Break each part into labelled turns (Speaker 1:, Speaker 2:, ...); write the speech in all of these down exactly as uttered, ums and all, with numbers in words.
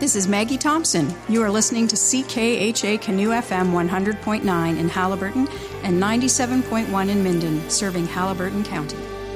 Speaker 1: This is Maggie Thompson. You are listening to C K H A Canoe F M one hundred point nine in Haliburton and ninety-seven point one in Minden, serving Haliburton County.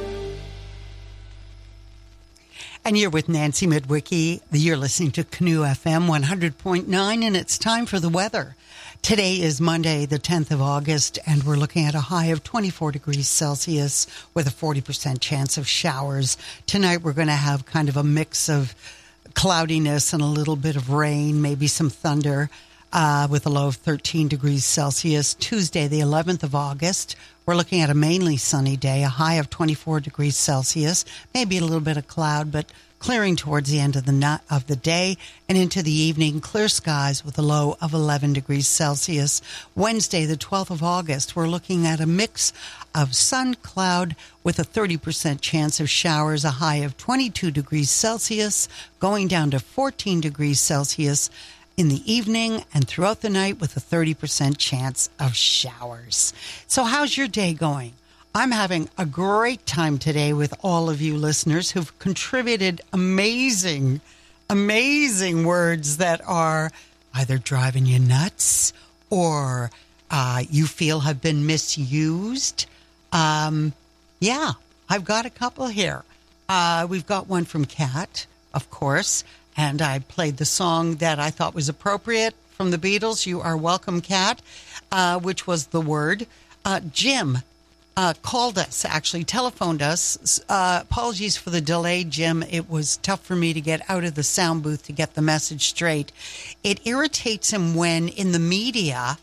Speaker 2: And you're with Nancy Midwicki. You're listening to Canoe F M one hundred point nine, and it's time for the weather. Today is Monday, the tenth of August, and we're looking at a high of twenty-four degrees Celsius with a forty percent chance of showers. Tonight we're going to have kind of a mix of cloudiness and a little bit of rain, maybe some thunder, uh, with a low of thirteen degrees Celsius. Tuesday, the eleventh of August, we're looking at a mainly sunny day, a high of twenty-four degrees Celsius, maybe a little bit of cloud, but clearing towards the end of the night, of the day and into the evening, clear skies with a low of eleven degrees Celsius. Wednesday, the twelfth of August, we're looking at a mix of sun, cloud with a thirty percent chance of showers, a high of twenty-two degrees Celsius, going down to fourteen degrees Celsius in the evening and throughout the night with a thirty percent chance of showers. So how's your day going? I'm having a great time today with all of you listeners who've contributed amazing, amazing words that are either driving you nuts or uh, you feel have been misused. Um, yeah, I've got a couple here. Uh, we've got one from Kat, of course, and I played the song that I thought was appropriate from the Beatles, You Are Welcome, Kat, uh, which was the word. Uh, Jim Uh, called us, actually telephoned us. Uh, apologies for the delay, Jim. It was tough for me to get out of the sound booth to get the message straight. It irritates him when in the media,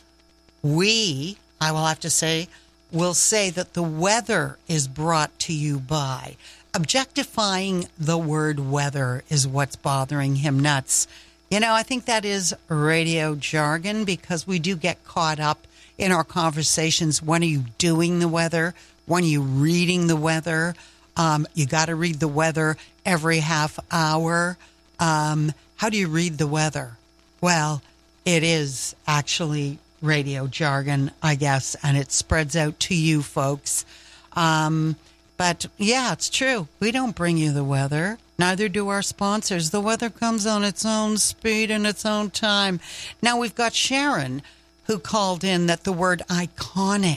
Speaker 2: we, I will have to say, will say that the weather is brought to you by. Objectifying the word weather is what's bothering him nuts. You know, I think that is radio jargon because we do get caught up in our conversations. When are you doing the weather? When are you reading the weather? Um, you got to read the weather every half hour. Um, how do you read the weather? Well, it is actually radio jargon, I guess, and it spreads out to you folks. Um, but yeah, it's true. We don't bring you the weather. Neither do our sponsors. The weather comes on its own speed and its own time. Now we've got Sharon, who called in that the word iconic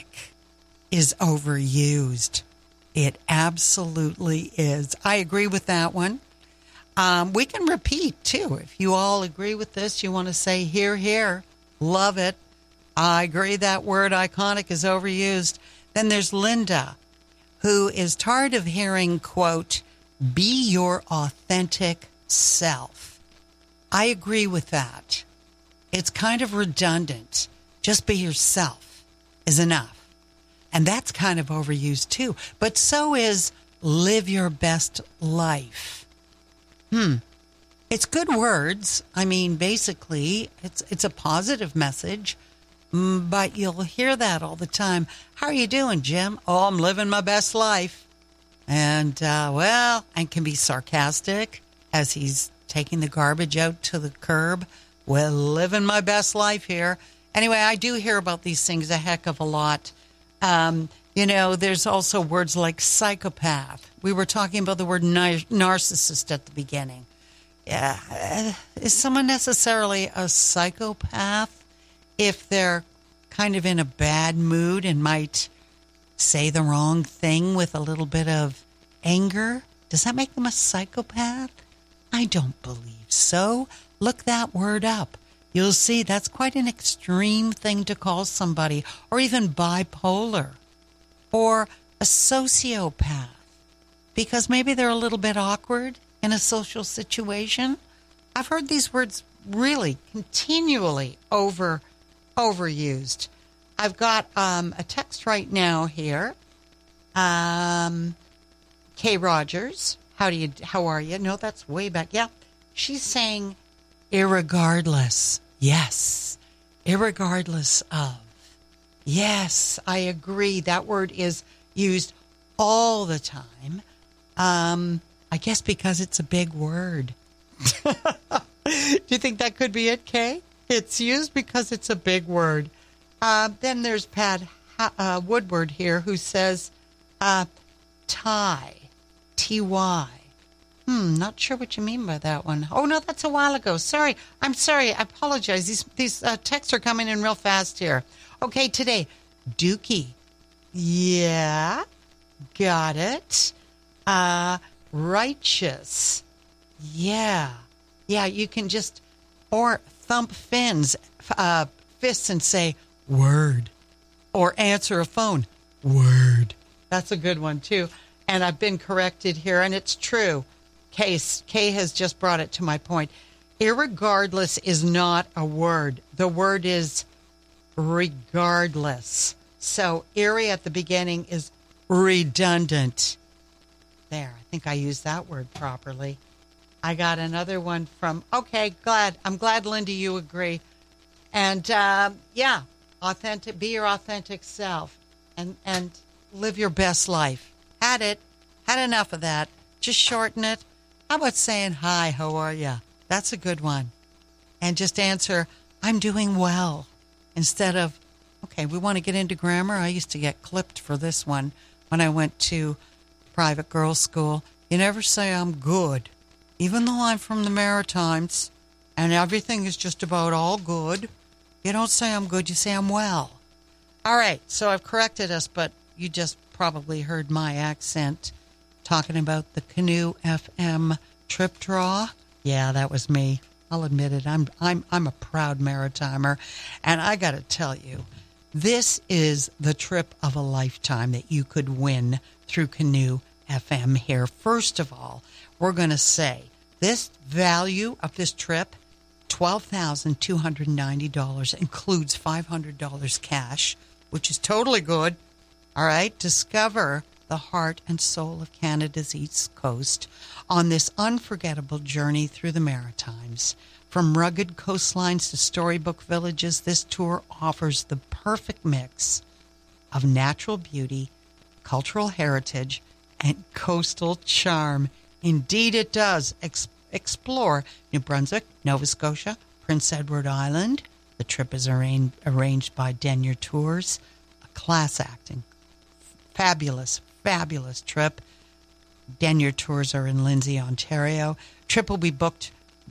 Speaker 2: is overused. It absolutely is. I agree with that one. Um, we can repeat, too. If you all agree with this, you want to say, hear, hear. Love it. I agree that word iconic is overused. Then there's Linda, who is tired of hearing, quote, be your authentic self. I agree with that. It's kind of redundant. Just be yourself is enough. And that's kind of overused too. But so is live your best life. Hmm. It's good words. I mean, basically, it's it's a positive message. But you'll hear that all the time. How are you doing, Jim? Oh, I'm living my best life. And, uh, well, and can be sarcastic as he's taking the garbage out to the curb. Well, living my best life here. Anyway, I do hear about these things a heck of a lot. Um, you know, there's also words like psychopath. We were talking about the word nar- narcissist at the beginning. Yeah. Uh, is someone necessarily a psychopath if they're kind of in a bad mood and might say the wrong thing with a little bit of anger? Does that make them a psychopath? I don't believe so. Look that word up. You'll see that's quite an extreme thing to call somebody, or even bipolar, or a sociopath, because maybe they're a little bit awkward in a social situation. I've heard these words really continually over overused. I've got um, a text right now here. Um, Kay Rogers, how do you? How are you? No, that's way back. Yeah, she's saying, irregardless. Yes, irregardless of. Yes, I agree. That word is used all the time. Um, I guess because it's a big word. Do you think that could be it, Kay? It's used because it's a big word. Uh, then there's Pat uh, Woodward here who says, uh, tie, T Y. Hmm, not sure what you mean by that one. Oh, no, that's a while ago. Sorry. I'm sorry. I apologize. These these uh, texts are coming in real fast here. Okay, today, Dookie. Yeah, got it. Uh, righteous. Yeah. Yeah, you can just, or thump fins, uh, fists and say, word. Or answer a phone, word. That's a good one, too. And I've been corrected here, and it's true. Kay, Kay has just brought it to my point. Irregardless is not a word. The word is regardless. So irre at the beginning is redundant. There, I think I used that word properly. I got another one from, okay, glad. I'm glad, Linda, you agree. And, uh, yeah, authentic. Be your authentic self and, and live your best life. Had it. Had enough of that. Just shorten it. How about saying, hi, how are you? That's a good one. And just answer, I'm doing well. Instead of, okay, we want to get into grammar. I used to get clipped for this one when I went to private girls' school. You never say I'm good. Even though I'm from the Maritimes and everything is just about all good, you don't say I'm good, you say I'm well. All right, so I've corrected us, but you just probably heard my accent talking about the Canoe F M trip draw. Yeah, that was me. I'll admit it. I'm I'm I'm a proud Maritimer, and I got to tell you, this is the trip of a lifetime that you could win through Canoe F M here. First of all, we're going to say this value of this trip, twelve thousand two hundred ninety dollars, includes five hundred dollars cash, which is totally good. All right, discover the heart and soul of Canada's East Coast on this unforgettable journey through the Maritimes. From rugged coastlines to storybook villages, this tour offers the perfect mix of natural beauty, cultural heritage, and coastal charm. Indeed, it does. Ex- explore New Brunswick, Nova Scotia, Prince Edward Island. The trip is arranged, arranged by Denyer Tours, a class acting, fabulous, fabulous trip. Denyer Tours are in Lindsay, Ontario. Trip will be booked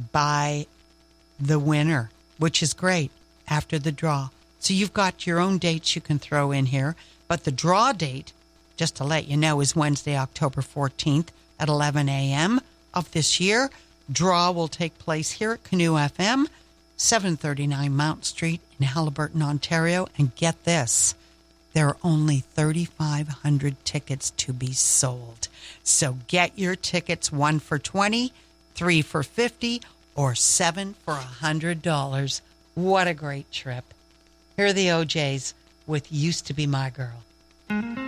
Speaker 2: by the winner, which is great, after the draw. So you've got your own dates you can throw in here. But the draw date, just to let you know, is Wednesday, October fourteenth at eleven a.m. of this year. Draw will take place here at Canoe F M, seven thirty-nine Mount Street in Haliburton, Ontario. And get this, there are only thirty-five hundred tickets to be sold. So get your tickets, one for twenty dollars, three for fifty dollars, or seven for one hundred dollars. What a great trip. Here are the O Js with Used to Be My Girl.